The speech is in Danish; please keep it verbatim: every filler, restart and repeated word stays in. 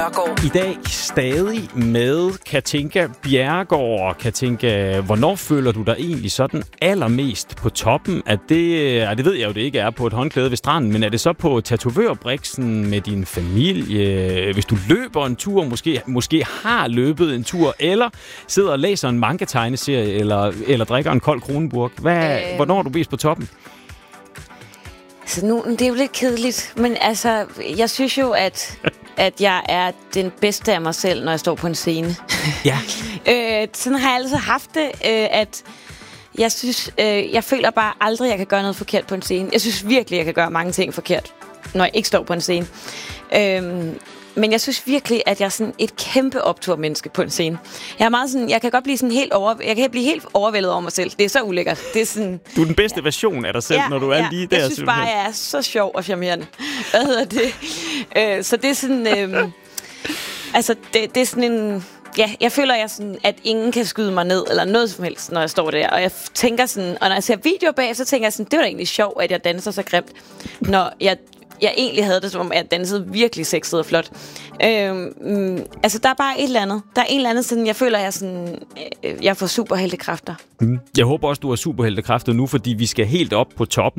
I dag stadig med Katinka Bjerregaard. Katinka, hvornår føler du dig egentlig sådan allermest på toppen? At det, ja, det ved jeg jo, det ikke er på et håndklæde ved stranden, men er det så på tatovørbriksen med din familie? Hvis du løber en tur, måske, måske har løbet en tur, eller sidder og læser en manga-tegneserie, eller, eller drikker en kold Kronenburg. Hvad, øh... Hvornår er du mest på toppen? Så nu, det er jo lidt kedeligt, men altså, jeg synes jo, at, at jeg er den bedste af mig selv, når jeg står på en scene. Ja. øh, sådan har jeg altid haft det, øh, at jeg synes, øh, jeg føler bare aldrig, at jeg kan gøre noget forkert på en scene. Jeg synes virkelig, jeg kan gøre mange ting forkert, når jeg ikke står på en scene. Øh, Men jeg synes virkelig, at jeg er sådan et kæmpe opturmenneske på en scene. Jeg er meget sådan, jeg kan godt blive sådan helt over, jeg kan blive helt overvældet over mig selv. Det er så ulækkert. Det er sådan, du er den bedste ja. version af dig selv, ja, når du er ja. lige der. Jeg synes bare, jeg er så sjov og charmerende. Hvad hedder det? Øh, så det er sådan, øh, altså det, det er sådan en, ja, jeg føler jeg sådan, at ingen kan skyde mig ned eller noget som helst, når jeg står der. Og jeg tænker sådan, og når jeg ser videoer bag, så tænker jeg sådan, det var da egentlig sjovt, at jeg danser så grimt, når jeg jeg egentlig havde det, som om jeg dansede virkelig sexet og flot. Øhm, altså, der er bare et eller andet. Der er en eller andet sådan, jeg føler, jeg, sådan, øh, jeg får superheltekræfter. Mm. Jeg håber også, du har superheltekræfter nu, fordi vi skal helt op på toppen.